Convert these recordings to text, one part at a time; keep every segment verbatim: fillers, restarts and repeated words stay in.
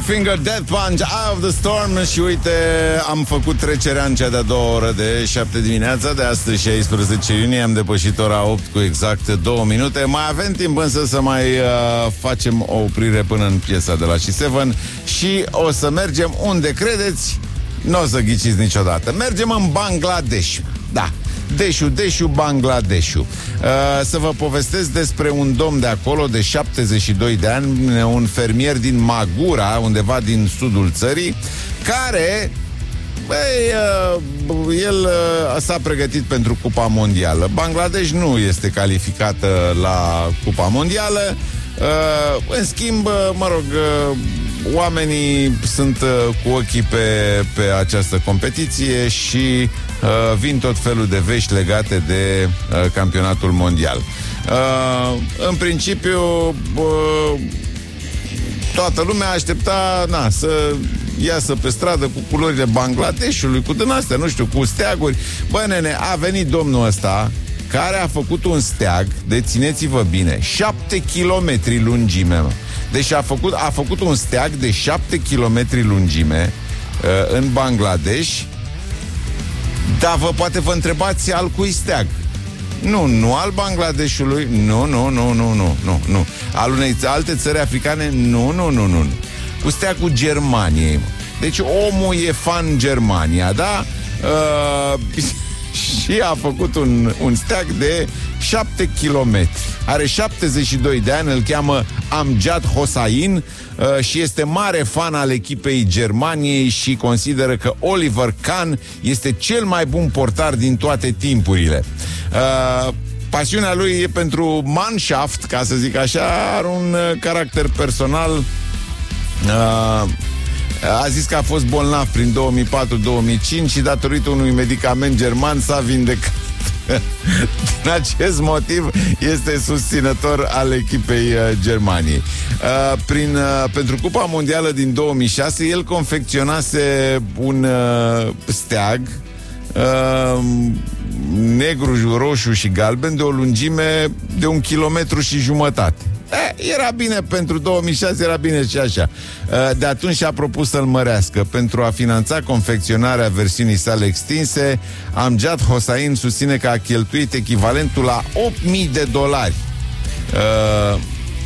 Finger Death Punch, Eye of the Storm. Și uite, am făcut trecerea în cea de-a doua oră de șapte dimineața de astăzi, șaisprezece iunie. Am depășit ora opt cu exact două minute. Mai avem timp însă să mai uh, facem o oprire până în piesa de la She Seven. Și o să mergem unde credeți, nu o să ghiciți niciodată. Mergem în Bangladesh. Da, Deshu, Deshu, Bangladeshu. uh, Să vă povestesc despre un domn de acolo de șaptezeci și doi de ani, un fermier din Magura, undeva din sudul țării, care, băi, uh, el uh, s-a pregătit pentru Cupa Mondială. Bangladesh nu este calificată la Cupa Mondială. uh, În schimb, uh, mă rog, uh, oamenii sunt uh, cu ochii pe, pe această competiție și uh, vin tot felul de vești legate de uh, campionatul mondial. Uh, în principiu, uh, toată lumea aștepta, na, să iasă pe stradă cu culorile Bangladeshului, cu din astea, nu știu, cu steaguri. Bă, nene, a venit domnul ăsta care a făcut un steag, de, țineți-vă bine, șapte kilometri lungime, mă. Deci a făcut, a făcut un steag de șapte kilometri lungime uh, în Bangladesh. Dar vă poate vă întrebați al cui steag? Nu, nu al Bangladeshului, nu, nu, nu, nu, nu, nu, nu. Al unei alte țări africane, nu, nu, nu, nu. Cu steagul Germaniei, mă. Deci omul e fan Germania, da? Uh, și a făcut un, un steag de șapte kilometri. Are șaptezeci și doi de ani, îl cheamă Amjad Hossain uh, și este mare fan al echipei Germaniei și consideră că Oliver Kahn este cel mai bun portar din toate timpurile. Uh, pasiunea lui e pentru Mannschaft, ca să zic așa, are un uh, caracter personal. Uh, A zis că a fost bolnav prin două mii patru două mii cinci și datorită unui medicament german s-a vindecat. Din acest motiv este susținător al echipei uh, Germaniei. uh, prin, uh, Pentru Cupa Mondială din două mii șase el confecționase un uh, steag uh, negru, roșu și galben de o lungime de un kilometru și jumătate. E, era bine pentru două mii șase, era bine și așa. De atunci și-a propus să-l mărească. Pentru a finanța confecționarea versiunii sale extinse, Amjad Hossain susține că a cheltuit echivalentul la opt mii de dolari. uh,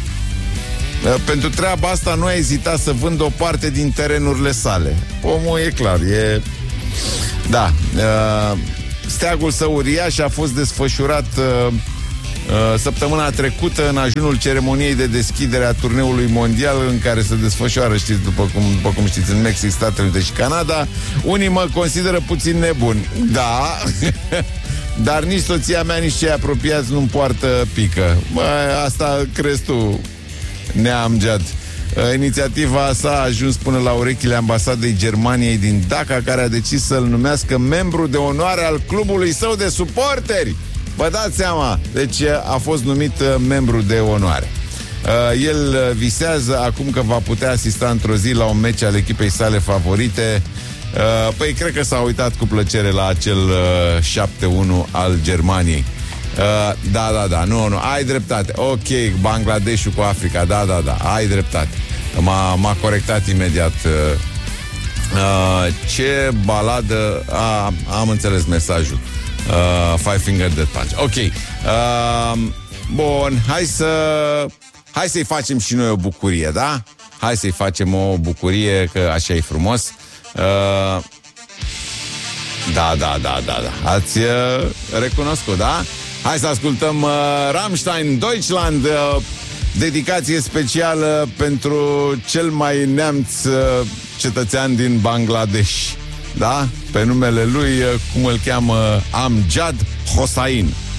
Pentru treaba asta nu a ezitat să vândă o parte din terenurile sale. Omul e clar, e... Da. uh, Steagul său uriaș a fost desfășurat uh, săptămâna trecută în ajunul ceremoniei de deschidere a turneului mondial, în care se desfășoară, știți, după cum, după cum știți, în Mexic, Statele Unite și Canada. Unii mă consideră puțin nebun. Da. Dar nici soția mea, nici cei apropiați nu-mi poartă pică. Bă, asta crezi tu, Neamjad. Inițiativa sa a ajuns până la urechile ambasadei Germaniei din Dhaka, care a decis să-l numească membru de onoare al clubului său de suporteri. Vă dați seama, deci a fost numit membru de onoare. Uh, el visează acum că va putea asista într-o zi la un meci al echipei sale favorite. Uh, păi cred că s-a uitat cu plăcere la acel uh, șapte unu al Germaniei. Uh, da, da, da, nu, nu, ai dreptate. Ok, Bangladeshul cu Africa, da, da, da, ai dreptate. M-a, m-a corectat imediat. Uh, uh, ce baladă... A, am înțeles mesajul. Uh, Five Finger Death Punch. Ok. Uh, bun, hai să hai să-i facem și noi o bucurie, da? Hai să-i facem o bucurie, că așa e frumos. Uh, da, da, da, da, da. Ați uh, recunoscut, da? Hai să ascultăm uh, Rammstein Deutschland, uh, dedicație specială pentru cel mai neamț uh, cetățean din Bangladesh. Da? Pe numele lui, cum îl cheamă, Amjad Hossain.